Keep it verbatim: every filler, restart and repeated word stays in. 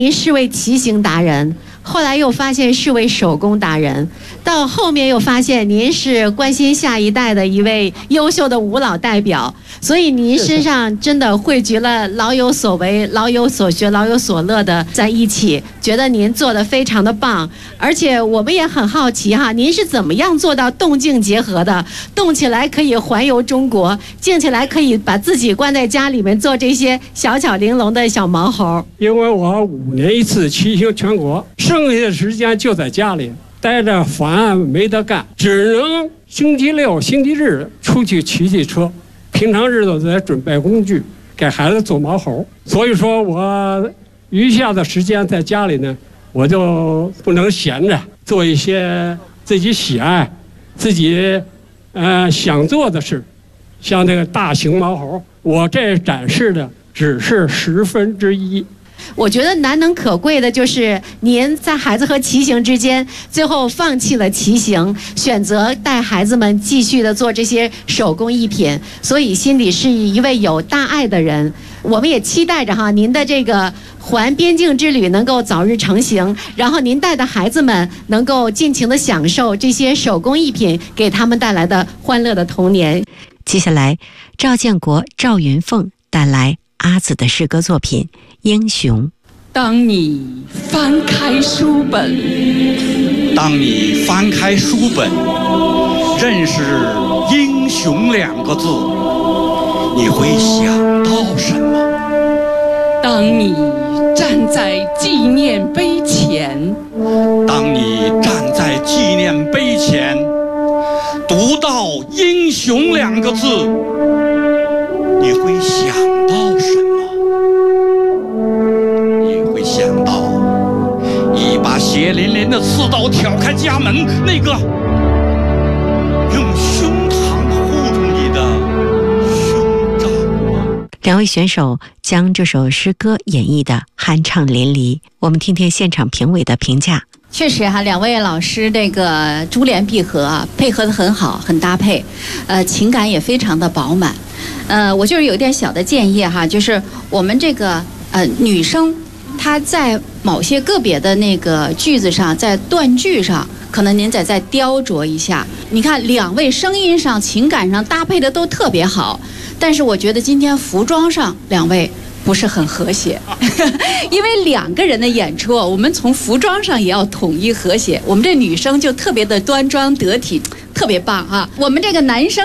您是位骑行达人，后来又发现是位手工达人，到后面又发现您是关心下一代的一位优秀的舞蹈代表，所以您身上真的汇聚了老有所为、老有所学、老有所乐的在一起，觉得您做得非常的棒。而且我们也很好奇哈，您是怎么样做到动静结合的？动起来可以环游中国，静起来可以把自己关在家里面做这些小巧玲珑的小毛猴。 因为我五年一次骑行全国，剩下的时间就在家里待着，烦没得干，只能星期六、星期日出去骑骑车，平常日子在准备工具，给孩子做毛猴。所以说我余下的时间在家里呢，我就不能闲着，做一些自己喜爱、自己呃想做的事，像这个大型毛猴，我这展示的只是十分之一。 我觉得难能可贵的就是您在孩子和骑行之间，最后放弃了骑行，选择带孩子们继续的做这些手工艺品，所以心里是一位有大爱的人。我们也期待着哈，您的这个环边境之旅能够早日成行，然后您带的孩子们能够尽情的享受这些手工艺品给他们带来的欢乐的童年。 接下来，赵建国、赵云凤带来阿紫的诗歌作品《英雄》。 当你翻开书本， 当你翻开书本，认识“英雄”两个字，你会想到什么？ 当你站在纪念碑前， 当你站在纪念碑前，读到“英雄”两个字，你会想到什么？你会想到一把血淋淋的刺刀挑开家门，那个用胸膛护住你的胸罩吗？ 两位选手将这首诗歌演绎的酣畅淋漓，我们听听现场评委的评价。 确实哈，两位老师这个珠联璧合啊，配合得很好，很搭配，呃，情感也非常的饱满。呃，我就是有点小的建议哈，就是我们这个呃女生，她在某些个别的那个句子上，在断句上，可能您得再雕琢一下。你看两位声音上、情感上搭配的都特别好，但是我觉得今天服装上两位不是很和谐，因为两个人的演出，我们从服装上也要统一和谐。我们这女生就特别的端庄得体，特别棒啊！我们这个男生